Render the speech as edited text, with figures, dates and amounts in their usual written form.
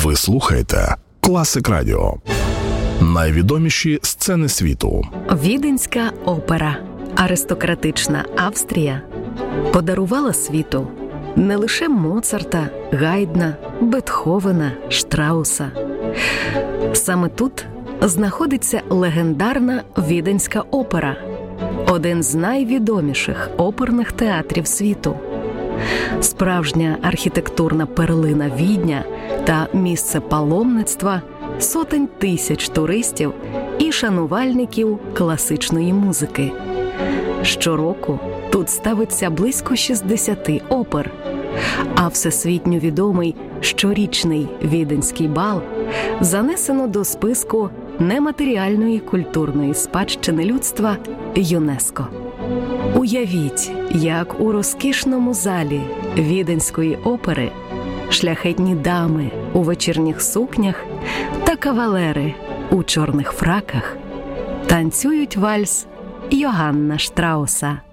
Ви слухаєте Класик Радіо. Найвідоміші сцени світу. Віденська опера, аристократична Австрія, подарувала світу не лише Моцарта, Гайдна, Бетховена, Штрауса. Саме тут знаходиться легендарна Віденська опера, один з найвідоміших оперних театрів світу. Справжня архітектурна перлина Відня та місце паломництва сотень тисяч туристів і шанувальників класичної музики. Щороку тут ставиться близько 60 опер, а всесвітньо відомий щорічний Віденський бал занесено до списку нематеріальної культурної спадщини людства ЮНЕСКО. Уявіть, як у розкішному залі Віденської опери шляхетні дами у вечірніх сукнях та кавалери у чорних фраках танцюють вальс Йоганна Штрауса.